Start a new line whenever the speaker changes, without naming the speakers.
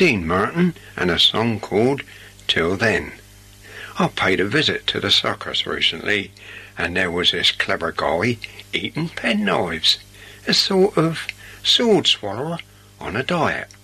Dean Martin and a song called Till Then. I paid a visit to the circus recently, and there was this clever guy eating penknives, a sort of sword swallower on a diet.